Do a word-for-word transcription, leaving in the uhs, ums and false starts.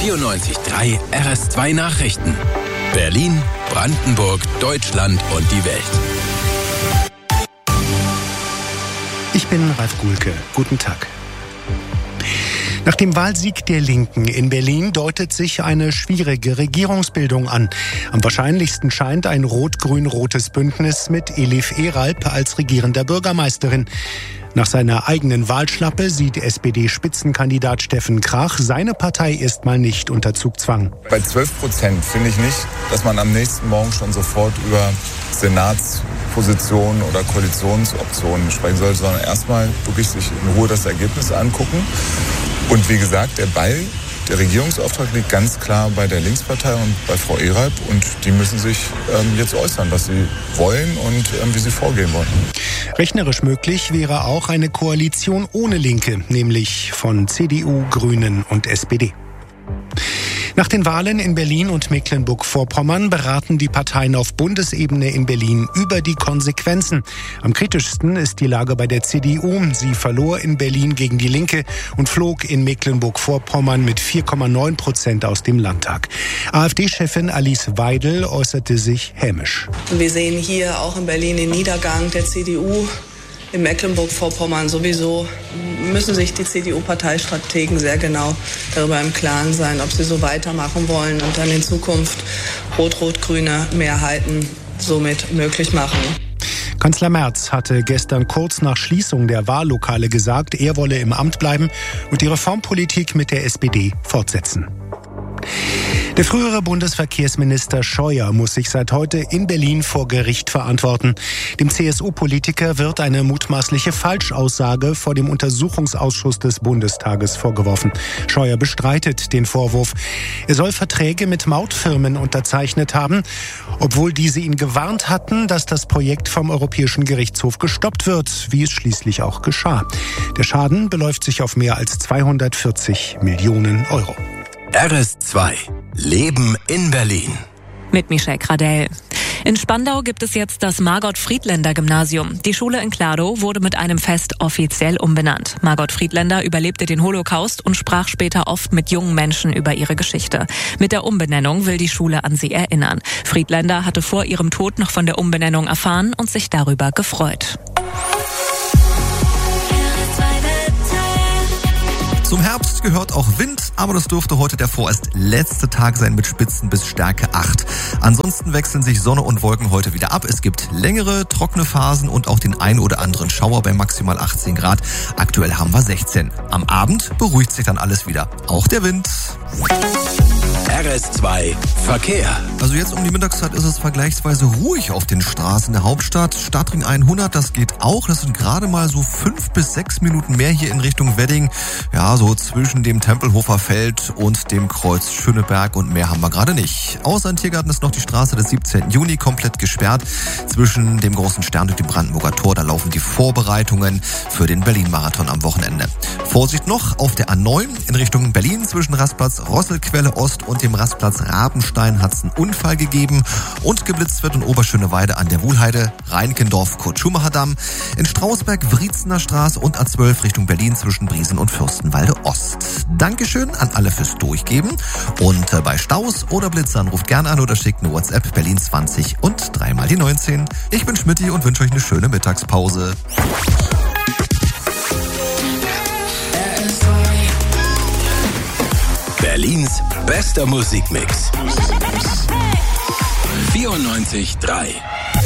vierundneunzig Komma drei R S zwei Nachrichten. Berlin, Brandenburg, Deutschland und die Welt. Ich bin Ralf Guhlke. Guten Tag. Nach dem Wahlsieg der Linken in Berlin deutet sich eine schwierige Regierungsbildung an. Am wahrscheinlichsten scheint ein rot-grün-rotes Bündnis mit Elif Eralp als regierender Bürgermeisterin. Nach seiner eigenen Wahlschlappe sieht S P D-Spitzenkandidat Steffen Krach seine Partei erstmal nicht unter Zugzwang. Bei zwölf Prozent finde ich nicht, dass man am nächsten Morgen schon sofort über Senatspositionen oder Koalitionsoptionen sprechen sollte, sondern erstmal wirklich sich in Ruhe das Ergebnis angucken. Und wie gesagt, der Ball, der Regierungsauftrag liegt ganz klar bei der Linkspartei und bei Frau Eralp. Und die müssen sich ähm, jetzt äußern, was sie wollen und ähm, wie sie vorgehen wollen. Rechnerisch möglich wäre auch eine Koalition ohne Linke, nämlich von C D U, Grünen und S P D. Nach den Wahlen in Berlin und Mecklenburg-Vorpommern beraten die Parteien auf Bundesebene in Berlin über die Konsequenzen. Am kritischsten ist die Lage bei der C D U. Sie verlor in Berlin gegen die Linke und flog in Mecklenburg-Vorpommern mit vier Komma neun Prozent aus dem Landtag. AfD-Chefin Alice Weidel äußerte sich hämisch. Wir sehen hier auch in Berlin den Niedergang der C D U. In Mecklenburg-Vorpommern sowieso müssen sich die C D U-Parteistrategen sehr genau darüber im Klaren sein, ob sie so weitermachen wollen und dann in Zukunft rot-rot-grüne Mehrheiten somit möglich machen. Kanzler Merz hatte gestern kurz nach Schließung der Wahllokale gesagt, er wolle im Amt bleiben und die Reformpolitik mit der S P D fortsetzen. Der frühere Bundesverkehrsminister Scheuer muss sich seit heute in Berlin vor Gericht verantworten. Dem C S U-Politiker wird eine mutmaßliche Falschaussage vor dem Untersuchungsausschuss des Bundestages vorgeworfen. Scheuer bestreitet den Vorwurf. Er soll Verträge mit Mautfirmen unterzeichnet haben, obwohl diese ihn gewarnt hatten, dass das Projekt vom Europäischen Gerichtshof gestoppt wird, wie es schließlich auch geschah. Der Schaden beläuft sich auf mehr als zweihundertvierzig Millionen Euro. R S zwei. Leben in Berlin. Mit Michelle Gradell. In Spandau gibt es jetzt das Margot-Friedländer-Gymnasium. Die Schule in Kladow wurde mit einem Fest offiziell umbenannt. Margot Friedländer überlebte den Holocaust und sprach später oft mit jungen Menschen über ihre Geschichte. Mit der Umbenennung will die Schule an sie erinnern. Friedländer hatte vor ihrem Tod noch von der Umbenennung erfahren und sich darüber gefreut. Zum Herbst gehört auch Wind, aber das dürfte heute der vorerst letzte Tag sein mit Spitzen bis Stärke acht. Ansonsten wechseln sich Sonne und Wolken heute wieder ab. Es gibt längere, trockene Phasen und auch den ein oder anderen Schauer bei maximal achtzehn Grad. Aktuell haben wir sechzehn. Am Abend beruhigt sich dann alles wieder. Auch der Wind. R S zwei Verkehr. Also jetzt um die Mittagszeit ist es vergleichsweise ruhig auf den Straßen der Hauptstadt. Stadtring hundert, das geht auch. Das sind gerade mal so fünf bis sechs Minuten mehr hier in Richtung Wedding. Ja, so zwischen dem Tempelhofer Feld und dem Kreuz Schöneberg und mehr haben wir gerade nicht. Außer in Tiergarten ist noch die Straße des siebzehnten Juni komplett gesperrt. Zwischen dem Großen Stern und dem Brandenburger Tor, da laufen die Vorbereitungen für den Berlin-Marathon am Wochenende. Vorsicht noch auf der A neun in Richtung Berlin zwischen Rastplatz Rosselquelle Ost und dem Rastplatz Rabenstein hat es einen Unfall gegeben und geblitzt wird in Oberschöneweide an der Wuhlheide, Reinickendorf, Kurt-Schumacher-Damm, in Strausberg, Wriezener Straße und A zwölf Richtung Berlin zwischen Briesen und Fürstenwalde Ost. Dankeschön an alle fürs Durchgeben und bei Staus oder Blitzern ruft gerne an oder schickt eine WhatsApp Berlin zwanzig und dreimal die neunzehn. Ich bin Schmidti und wünsche euch eine schöne Mittagspause. Berlins bester Musikmix. vierundneunzig Komma drei